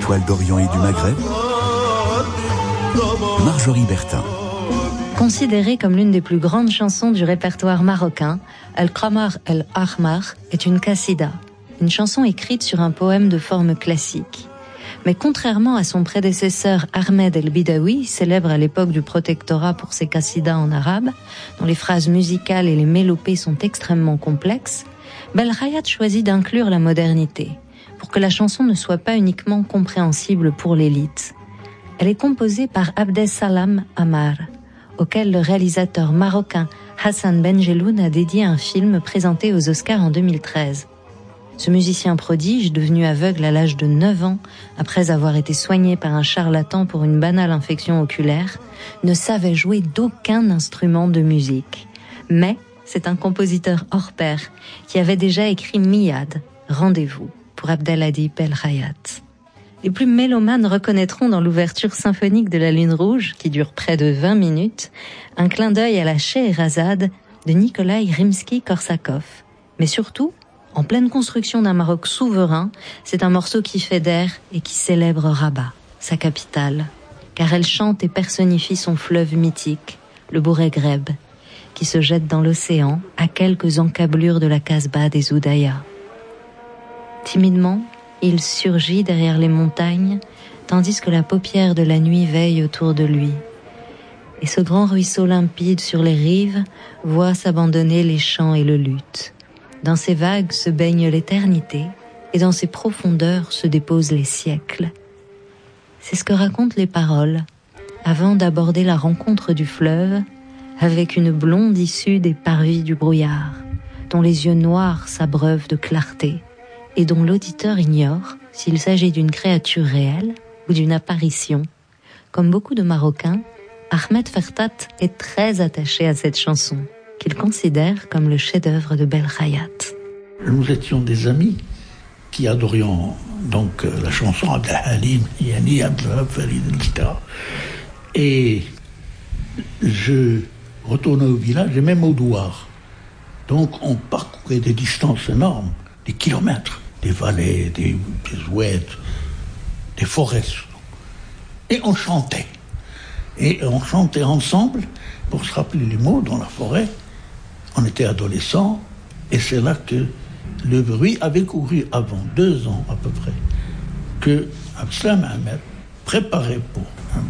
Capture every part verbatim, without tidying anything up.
étoiles d'Orient et du Maghreb, Marjorie Bertin. Considérée comme l'une des plus grandes chansons du répertoire marocain, Al-Qamar El-Ahmar est une qassida, une chanson écrite sur un poème de forme classique. Mais contrairement à son prédécesseur Ahmed El-Bidawi, célèbre à l'époque du protectorat pour ses qassidas en arabe, dont les phrases musicales et les mélopées sont extrêmement complexes, Belkhayat choisit d'inclure la modernité, pour que la chanson ne soit pas uniquement compréhensible pour l'élite. Elle est composée par Abdessalam Amar, auquel le réalisateur marocain Hassan Benjeloun a dédié un film présenté aux Oscars en deux mille treize. Ce musicien prodige, devenu aveugle à l'âge de neuf ans, après avoir été soigné par un charlatan pour une banale infection oculaire, ne savait jouer d'aucun instrument de musique. Mais c'est un compositeur hors pair qui avait déjà écrit Miyad, Rendez-vous, pour Abdelhadi Belkhayat. Les plus mélomanes reconnaîtront dans l'ouverture symphonique de la Lune Rouge, qui dure près de vingt minutes, un clin d'œil à la Scheherazade de Nikolai Rimsky-Korsakov. Mais surtout, en pleine construction d'un Maroc souverain, c'est un morceau qui fédère et qui célèbre Rabat, sa capitale, car elle chante et personnifie son fleuve mythique, le Bouregreb, qui se jette dans l'océan à quelques encablures de la Casbah des Oudaya. Timidement, il surgit derrière les montagnes, tandis que la paupière de la nuit veille autour de lui. Et ce grand ruisseau limpide sur les rives voit s'abandonner les chants et le luth. Dans ces vagues se baigne l'éternité, et dans ces profondeurs se déposent les siècles. C'est ce que racontent les paroles, avant d'aborder la rencontre du fleuve, avec une blonde issue des parvis du brouillard, dont les yeux noirs s'abreuvent de clarté, et dont l'auditeur ignore s'il s'agit d'une créature réelle ou d'une apparition. Comme beaucoup de Marocains, Ahmed Fertat est très attaché à cette chanson, qu'il considère comme le chef-d'œuvre de Belkhayat. Nous étions des amis qui adorions donc la chanson Abdelhalim, Yani, Abdelhab, Farid, et cetera. Et je retournais au village et même au douar. Donc on parcourait des distances énormes, des kilomètres, des vallées, des, des oueds, des forêts. Et on chantait. Et on chantait ensemble pour se rappeler les mots dans la forêt. On était adolescents, et c'est là que le bruit avait couru avant deux ans à peu près, que Abdeslam Ahmed préparait pour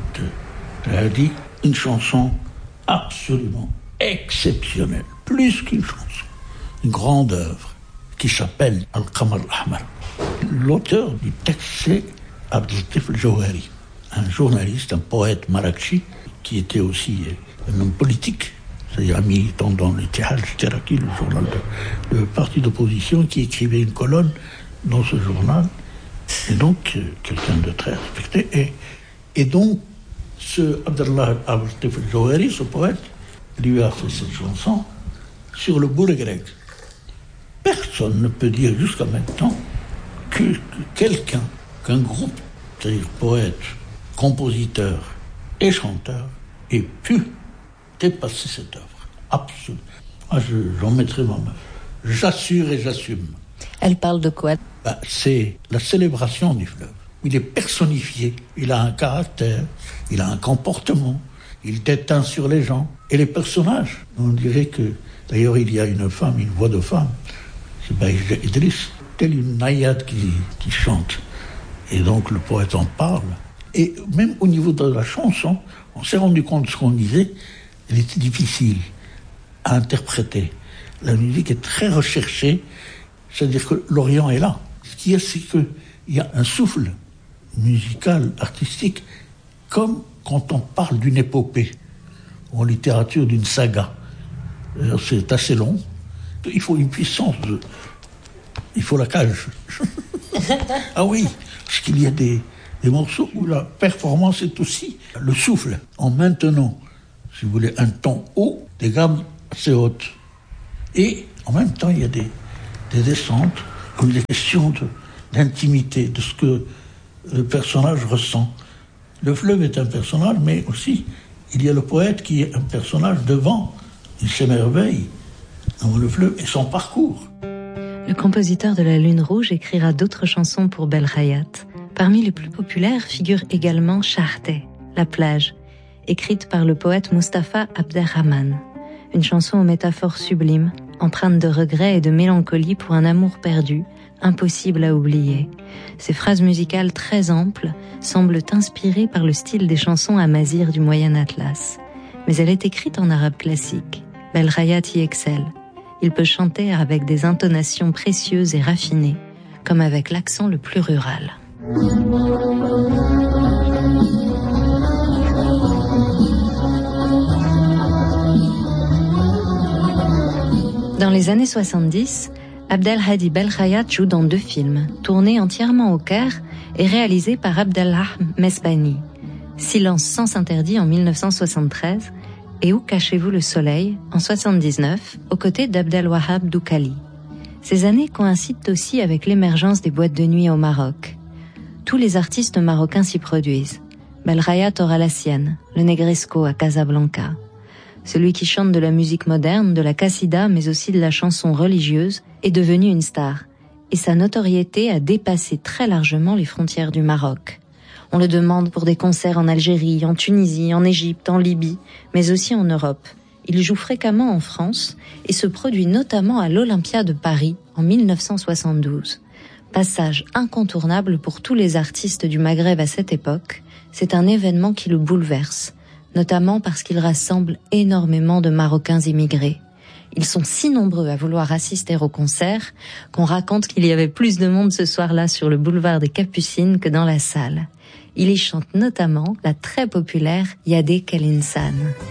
un dit une chanson absolument exceptionnelle, plus qu'une chanson, une grande œuvre qui s'appelle Al-Qamar Al-Ahmar. L'auteur du texte, c'est Abdelatif El-Jawhari, un journaliste, un poète marakchi, qui était aussi un homme politique, c'est-à-dire un militant dans le Tihal Shtiraki, le journal de, de parti d'opposition, qui écrivait une colonne dans ce journal, et donc euh, quelqu'un de très respecté. Et, et donc, ce Abdallah Abdelatif El-Jawhari, ce poète, lui a fait cette chanson sur le Bouregreg. Personne ne peut dire jusqu'à maintenant que, que quelqu'un, qu'un groupe, c'est-à-dire poète, compositeur et chanteur, ait pu dépasser cette œuvre. Absolument. Moi, je, j'en mettrai ma main. J'assure et j'assume. Elle parle de quoi ? Ben, c'est la célébration du fleuve. Il est personnifié, il a un caractère, il a un comportement, il déteint sur les gens. Et les personnages, on dirait que, d'ailleurs, il y a une femme, une voix de femme, c'est Baïja Idriss, telle une naïade qui, qui chante. Et donc, le poète en parle. Et même au niveau de la chanson, on s'est rendu compte de ce qu'on disait, elle était difficile à interpréter. La musique est très recherchée, c'est-à-dire que l'Orient est là. Ce qu'il y a, c'est qu'il y a un souffle musical, artistique, comme quand on parle d'une épopée, ou en littérature d'une saga. C'est assez long. Il faut une puissance, de... il faut la cage. Ah oui, parce qu'il y a des, des morceaux où la performance est aussi le souffle, en maintenant, si vous voulez, un ton haut, des gammes assez hautes. Et en même temps, il y a des, des descentes, comme des questions de, d'intimité, de ce que le personnage ressent. Le fleuve est un personnage, mais aussi, il y a le poète qui est un personnage devant. Il s'émerveille dans le fleuve et son parcours. Le compositeur de la Lune Rouge écrira d'autres chansons pour Belkhayat, Parmi les plus populaires figure également Charté, la plage, écrite par le poète Mustapha Abderrahman. Une chanson aux métaphores sublimes, empreinte de regret et de mélancolie pour un amour perdu, impossible à oublier. Ces phrases musicales très amples semblent inspirées par le style des chansons amazighes du Moyen Atlas. Mais elle est écrite en arabe classique. Belkhayat y excelle. Il peut chanter avec des intonations précieuses et raffinées, comme avec l'accent le plus rural. Dans les années soixante-dix, Abdelhadi Belkhayat joue dans deux films, tournés entièrement au Caire et réalisés par Abdellah Mesbani. Silence sans interdit en mille neuf cent soixante-treize et Où cachez-vous le soleil en soixante-dix-neuf, aux côtés d'Abdelwahab Doukali. Ces années coïncident aussi avec l'émergence des boîtes de nuit au Maroc. Tous les artistes marocains s'y produisent. Belkhayat aura la sienne, le Negresco à Casablanca. Celui qui chante de la musique moderne, de la qassida, mais aussi de la chanson religieuse, est devenu une star. Et sa notoriété a dépassé très largement les frontières du Maroc. On le demande pour des concerts en Algérie, en Tunisie, en Égypte, en Libye, mais aussi en Europe. Il joue fréquemment en France et se produit notamment à l'Olympia de Paris en mille neuf cent soixante-douze. Passage incontournable pour tous les artistes du Maghreb à cette époque, c'est un événement qui le bouleverse, notamment parce qu'il rassemble énormément de Marocains immigrés. Ils sont si nombreux à vouloir assister au concert qu'on raconte qu'il y avait plus de monde ce soir-là sur le boulevard des Capucines que dans la salle. Il y chante notamment la très populaire Yadek El Insan.